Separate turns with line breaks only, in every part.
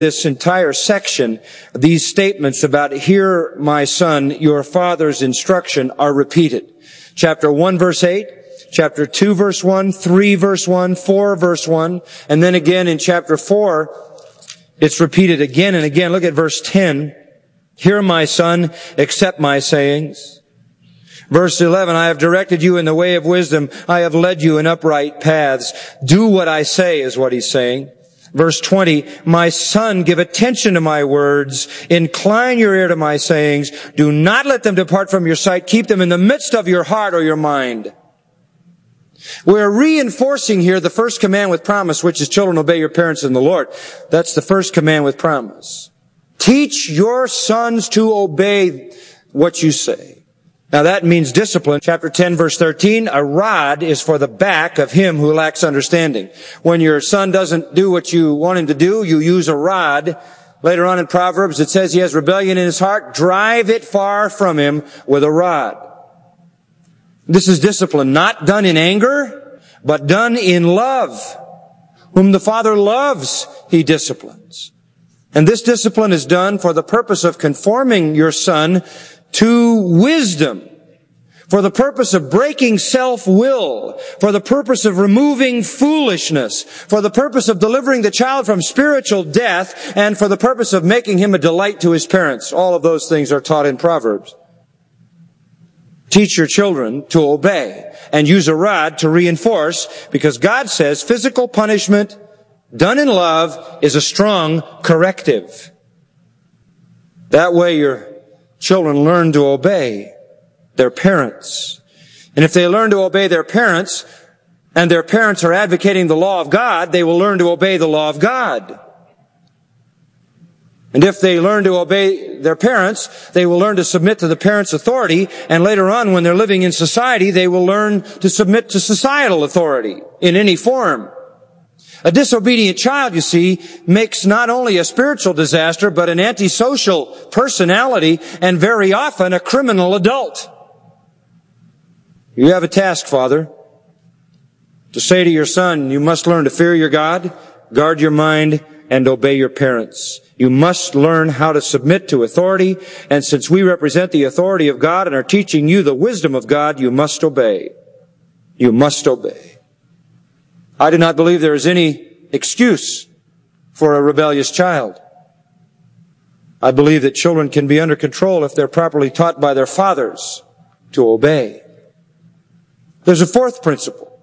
This entire section, these statements about "Hear, my son, your father's instruction" are repeated. Chapter 1, verse 8, chapter 2, verse 1, 3, verse 1, 4, verse 1, and then again in chapter 4, it's repeated again and again. Look at verse 10. "Hear, my son, accept my sayings." Verse 11, "I have directed you in the way of wisdom. I have led you in upright paths." Do what I say is what he's saying. Verse 20, "My son, give attention to my words. Incline your ear to my sayings. Do not let them depart from your sight. Keep them in the midst of your heart or your mind." We're reinforcing here the first command with promise, which is, "Children, obey your parents in the Lord." That's the first command with promise. Teach your sons to obey what you say. Now that means discipline. Chapter 10, verse 13, "A rod is for the back of him who lacks understanding." When your son doesn't do what you want him to do, you use a rod. Later on in Proverbs, it says he has rebellion in his heart. Drive it far from him with a rod. This is discipline, not done in anger, but done in love. Whom the Father loves, he disciplines. And this discipline is done for the purpose of conforming your son to wisdom, for the purpose of breaking self-will, for the purpose of removing foolishness, for the purpose of delivering the child from spiritual death, and for the purpose of making him a delight to his parents. All of those things are taught in Proverbs. Teach your children to obey and use a rod to reinforce, because God says physical punishment done in love is a strong corrective. That way your children learn to obey their parents. And if they learn to obey their parents, and their parents are advocating the law of God, they will learn to obey the law of God. And if they learn to obey their parents, they will learn to submit to the parents' authority, and later on, when they're living in society, they will learn to submit to societal authority in any form. A disobedient child, you see, makes not only a spiritual disaster, but an antisocial personality, and very often a criminal adult. You have a task, Father, to say to your son, you must learn to fear your God, guard your mind, and obey your parents. You must learn how to submit to authority, and since we represent the authority of God and are teaching you the wisdom of God, you must obey. You must obey. I do not believe there is any excuse for a rebellious child. I believe that children can be under control if they're properly taught by their fathers to obey. There's a fourth principle,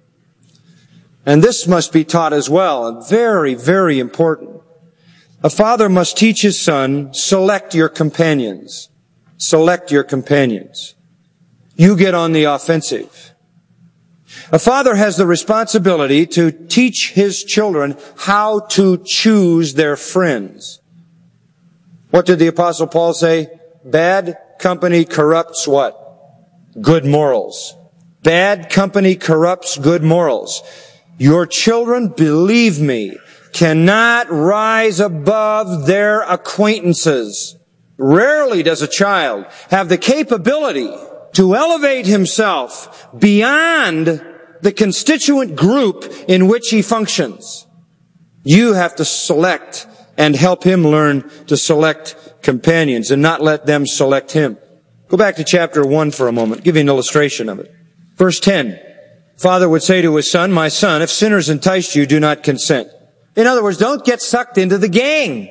and this must be taught as well, and very, very important. A father must teach his son, select your companions. Select your companions. You get on the offensive. A father has the responsibility to teach his children how to choose their friends. What did the Apostle Paul say? Bad company corrupts what? Good morals. Bad company corrupts good morals. Your children, believe me, cannot rise above their acquaintances. Rarely does a child have the capability to elevate himself beyond the constituent group in which he functions. You have to select and help him learn to select companions and not let them select him. Go back to chapter 1 for a moment. Give you an illustration of it. Verse 10. Father would say to his son, "My son, if sinners entice you, do not consent." In other words, don't get sucked into the gang.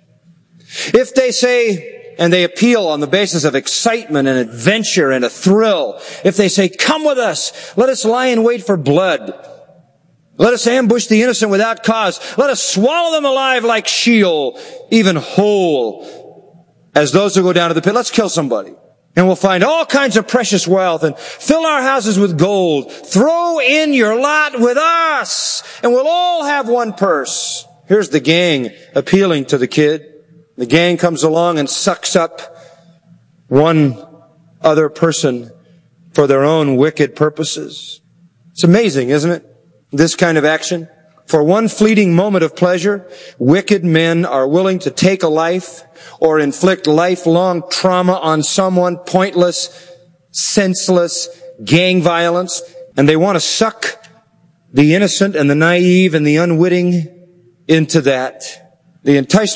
If they say, and they appeal on the basis of excitement and adventure and a thrill. If they say, "Come with us, let us lie in wait for blood. Let us ambush the innocent without cause. Let us swallow them alive like Sheol, even whole, as those who go down to the pit. Let's kill somebody. And we'll find all kinds of precious wealth and fill our houses with gold. Throw in your lot with us, and we'll all have one purse." Here's the gang appealing to the kid. The gang comes along and sucks up one other person for their own wicked purposes. It's amazing, isn't it? This kind of action. For one fleeting moment of pleasure, wicked men are willing to take a life or inflict lifelong trauma on someone, pointless, senseless gang violence, and they want to suck the innocent and the naive and the unwitting into that. the enticement